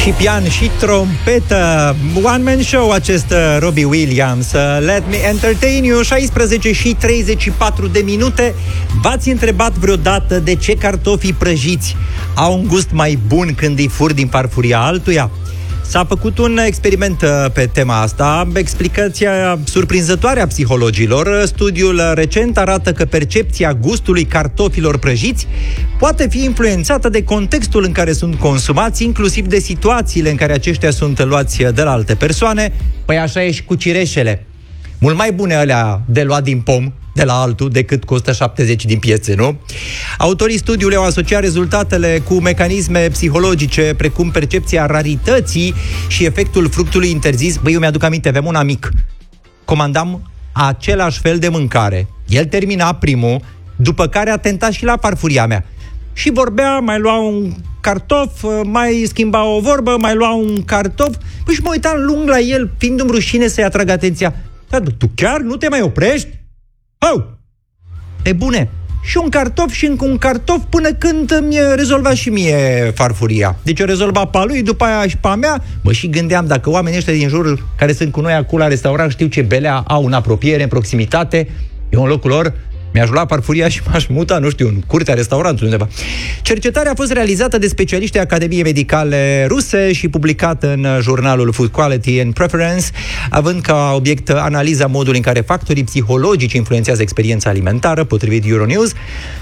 Și pian și trompetă. One man show acest Robbie Williams. Let me entertain you. 16 și 34 de minute. V-ați întrebat vreodată de ce cartofii prăjiți au un gust mai bun când îi furi din farfuria altuia? S-a făcut un experiment pe tema asta. Explicația surprinzătoare a psihologilor. Studiul recent arată că percepția gustului cartofilor prăjiți poate fi influențată de contextul în care sunt consumați, inclusiv de situațiile în care aceștia sunt luați de la alte persoane. Păi așa e și cu cireșele. Mult mai bune alea de luat din pom de la altul decât cu 170 din piețe, nu? Autorii studiului au asociat rezultatele cu mecanisme psihologice, precum percepția rarității și efectul fructului interzis. Băi, eu mi-aduc aminte, aveam un amic, comandam același fel de mâncare, el termina primul, după care a tentat și la farfuria mea. Și vorbea, mai lua un cartof, mai schimba o vorbă, mai lua un cartof, păi și mă uitam lung la el, fiindu-mi rușine să-i atrag atenția. Dar tu chiar nu te mai oprești? Au! E bune, și un cartof și încă un cartof până când îmi rezolva și mie farfuria. Deci o rezolva pe a lui, după aia și pe a mea. Mă și gândeam, dacă oamenii ăștia din jur care sunt cu noi acolo la restaurant știu ce belea au în apropiere, în proximitate, eu în locul lor mi-aș lua farfuria și m-aș muta, nu știu, în curtea restaurantului undeva. Cercetarea a fost realizată de specialiști Academiei Medicale Ruse și publicată în jurnalul Food Quality and Preference, având ca obiect analiza modului în care factorii psihologici influențează experiența alimentară, potrivit Euronews.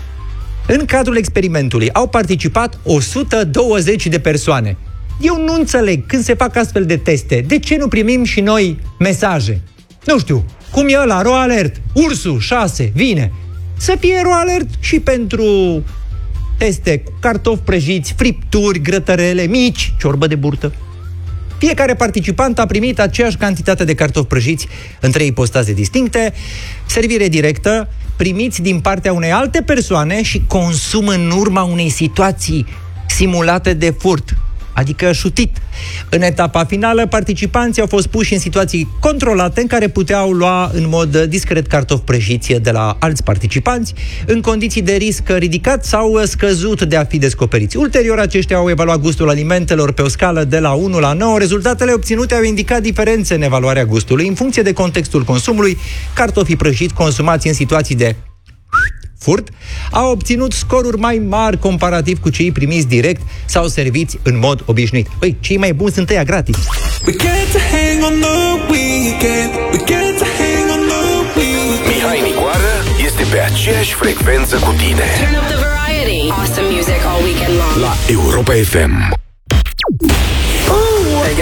În cadrul experimentului au participat 120 de persoane. Eu nu înțeleg, când se fac astfel de teste, de ce nu primim și noi mesaje? Nu știu, cum e ăla, RoAlert, ursul, 6, vine. Să fie RoAlert și pentru teste cu cartofi prăjiți, fripturi, grătărele mici, ciorbă de burtă. Fiecare participant a primit aceeași cantitate de cartofi prăjiți în 3 ipostaze distincte, servire directă, primiți din partea unei alte persoane și consum în urma unei situații simulate de furt, adică șutit. În etapa finală, participanții au fost puși în situații controlate în care puteau lua în mod discret cartofi prăjiți de la alți participanți, în condiții de risc ridicat sau scăzut de a fi descoperiți. Ulterior, aceștia au evaluat gustul alimentelor pe o scală de la 1 la 9. Rezultatele obținute au indicat diferențe în evaluarea gustului. În funcție de contextul consumului, cartofii prăjiți consumați în situații de furt au obținut scoruri mai mari comparativ cu cei primiți direct sau serviți în mod obișnuit. Păi, cei mai buni sunt ăia gratis. Mihai Nicoară este pe aceeași frecvență cu tine. Turn up the variety. Awesome music all weekend long. La Europa FM.